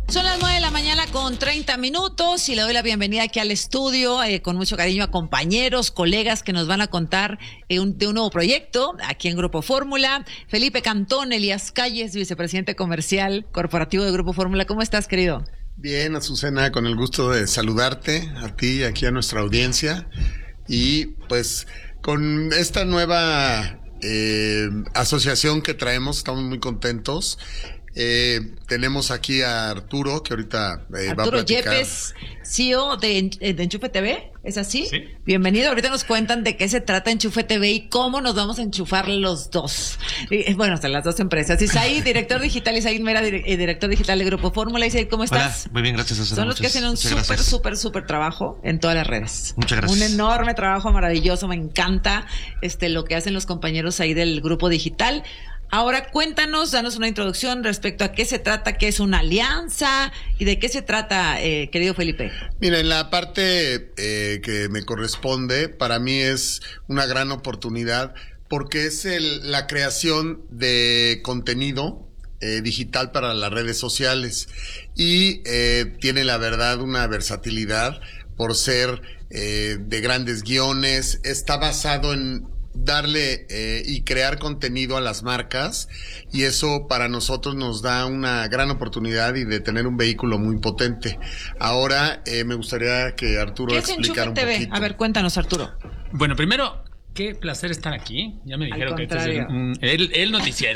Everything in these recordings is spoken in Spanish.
Son las 9 de la mañana con 30 minutos y le doy la bienvenida aquí al estudio con mucho cariño a compañeros, colegas que nos van a contar de un nuevo proyecto aquí en Grupo Fórmula. Felipe Cantón, Elías Calles, vicepresidente comercial corporativo de Grupo Fórmula. ¿Cómo estás, querido? Bien, Azucena, con el gusto de saludarte a ti y aquí a nuestra audiencia. Y pues con esta nueva asociación que traemos, estamos muy contentos. Tenemos aquí a Arturo, que ahorita va a platicar. Arturo Yepes, CEO de Enchufe TV, ¿es así? Sí. Bienvenido, ahorita nos cuentan de qué se trata Enchufe TV y cómo nos vamos a enchufar los dos. Bueno, hasta las dos empresas. Isaí, director digital, Isaí Mera, director digital de Grupo Fórmula. Isaí, ¿cómo estás? Hola, muy bien, gracias. Son los que hacen un súper trabajo en todas las redes. Muchas gracias. Un enorme trabajo maravilloso, me encanta lo que hacen los compañeros ahí del Grupo Digital. Ahora cuéntanos, danos una introducción respecto a qué se trata, qué es una alianza y de qué se trata, querido Felipe. Mira, en la parte que me corresponde, para mí es una gran oportunidad porque es la creación de contenido digital para las redes sociales y tiene la verdad una versatilidad por ser de grandes guiones, está basado en darle y crear contenido a las marcas y eso para nosotros nos da una gran oportunidad y de tener un vehículo muy potente. Ahora me gustaría que Arturo explicara un poquito. A ver, cuéntanos, Arturo. Bueno, primero, qué placer estar aquí. Ya me dijeron que este es el noticiero.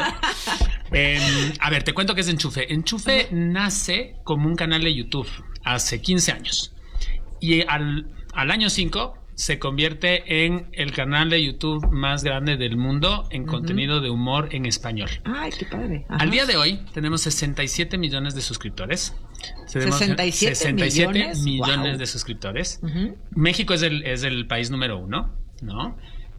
A ver, te cuento qué es Enchufe. Enchufe nace como un canal de YouTube hace 15 años y al año 5 se convierte en el canal de YouTube más grande del mundo en contenido de humor en español. ¡Ay, qué padre! Ajá. Al día de hoy tenemos 67 millones de suscriptores. 67 millones de suscriptores. México es el país número 1, ¿no?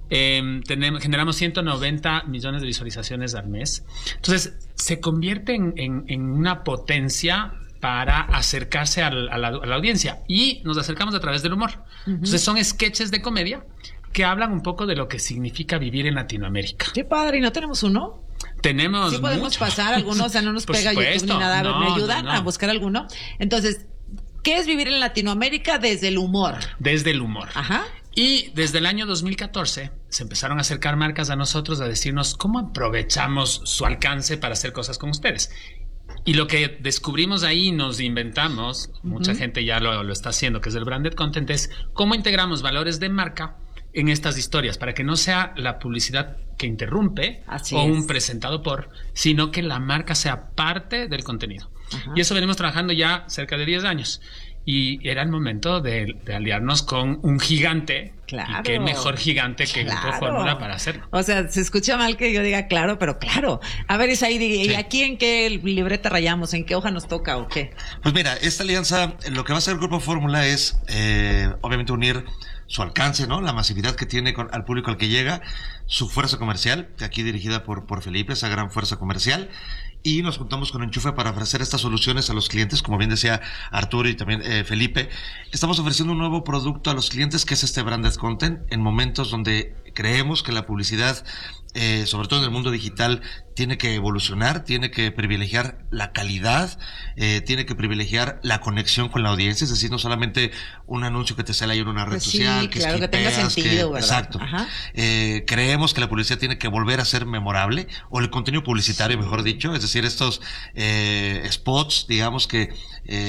Generamos 190 millones de visualizaciones al mes. Entonces, se convierte en una potencia para acercarse a la audiencia y nos acercamos a través del humor. Entonces son sketches de comedia que hablan un poco de lo que significa vivir en Latinoamérica. ¡Qué padre! ¿Y no tenemos uno? Tenemos sí podemos mucho. pasar algunos, o sea, no nos pega YouTube ni nada. ¿Me ayudan a buscar alguno? Entonces, ¿qué es vivir en Latinoamérica desde el humor? Desde el humor. Ajá. Y desde el año 2014 se empezaron a acercar marcas a nosotros a decirnos cómo aprovechamos su alcance para hacer cosas con ustedes. Y lo que descubrimos ahí, nos inventamos, mucha gente ya lo está haciendo, que es el branded content, es cómo integramos valores de marca en estas historias, para que no sea la publicidad que interrumpe un presentado por, sino que la marca sea parte del contenido. Ajá. Y eso venimos trabajando ya cerca de 10 años. Y era el momento de aliarnos con un gigante. Claro. Y qué mejor gigante que Grupo Fórmula para hacerlo. O sea, se escucha mal que yo diga claro, pero claro. A ver, Isaí, ¿y aquí en qué libreta rayamos? ¿En qué hoja nos toca o qué? Pues mira, esta alianza, lo que va a hacer el Grupo Fórmula es, obviamente, unir su alcance, ¿no? La masividad que tiene al público al que llega, su fuerza comercial, que aquí dirigida por Felipe, esa gran fuerza comercial. Y nos juntamos con Enchufe para ofrecer estas soluciones a los clientes, como bien decía Arturo y también Felipe. Estamos ofreciendo un nuevo producto a los clientes que es este branded content en momentos donde creemos que la publicidad, sobre todo en el mundo digital, tiene que evolucionar, tiene que privilegiar la calidad, tiene que privilegiar la conexión con la audiencia, es decir, no solamente un anuncio que te sale ahí en una red social, que claro, que tenga sentido, ¿verdad? Exacto. Ajá. Creemos que la publicidad tiene que volver a ser memorable, o el contenido publicitario, mejor dicho, es decir, estos spots, digamos que